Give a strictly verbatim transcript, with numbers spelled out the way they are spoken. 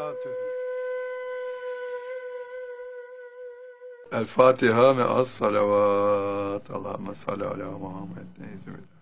El Fatiha ve as salavat. Allahümme salli ala Muhammed. Neyse